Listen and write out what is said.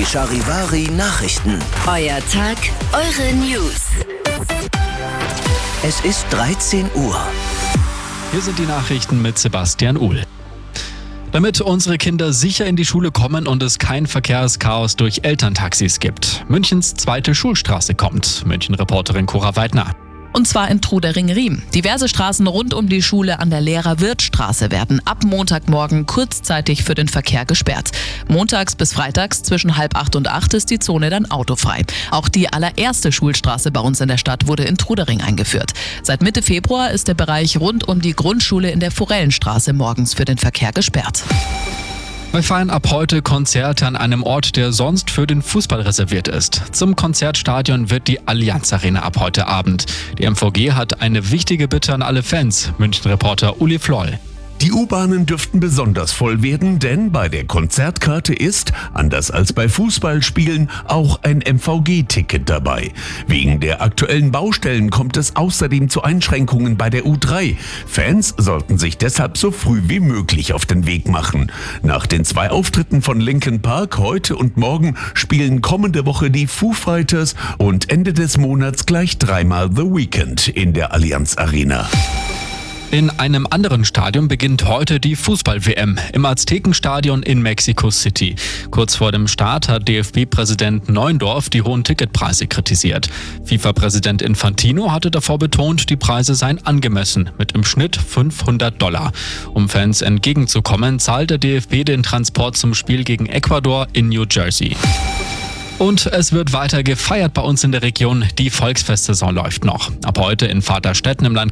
Charivari Nachrichten. Euer Tag, eure News. Es ist 13 Uhr. Hier sind die Nachrichten mit Sebastian Uhl. Damit unsere Kinder sicher in die Schule kommen und es kein Verkehrschaos durch Elterntaxis gibt. Münchens zweite Schulstraße kommt. München-Reporterin Cora Weidner. Und zwar in Trudering-Riem. Diverse Straßen rund um die Schule an der Lehrer-Wirth-Straße werden ab Montagmorgen kurzzeitig für den Verkehr gesperrt. Montags bis freitags zwischen 7:30 und 8 ist die Zone dann autofrei. Auch die allererste Schulstraße bei uns in der Stadt wurde in Trudering eingeführt. Seit Mitte Februar ist der Bereich rund um die Grundschule in der Forellenstraße morgens für den Verkehr gesperrt. Wir feiern ab heute Konzerte an einem Ort, der sonst für den Fußball reserviert ist. Zum Konzertstadion wird die Allianz Arena ab heute Abend. Die MVG hat eine wichtige Bitte an alle Fans. München-Reporter Uli Floll. Die U-Bahnen dürften besonders voll werden, denn bei der Konzertkarte ist, anders als bei Fußballspielen, auch ein MVG-Ticket dabei. Wegen der aktuellen Baustellen kommt es außerdem zu Einschränkungen bei der U3. Fans sollten sich deshalb so früh wie möglich auf den Weg machen. Nach den 2 Auftritten von Linkin Park heute und morgen spielen kommende Woche die Foo Fighters und Ende des Monats gleich 3-mal The Weeknd in der Allianz Arena. In einem anderen Stadion beginnt heute die Fußball-WM im Aztekenstadion in Mexico City. Kurz vor dem Start hat DFB-Präsident Neuendorf die hohen Ticketpreise kritisiert. FIFA-Präsident Infantino hatte davor betont, die Preise seien angemessen, mit im Schnitt $500. Um Fans entgegenzukommen, zahlt der DFB den Transport zum Spiel gegen Ecuador in New Jersey. Und es wird weiter gefeiert bei uns in der Region. Die Volksfestsaison läuft noch. Ab heute in Vaterstetten im Landkreis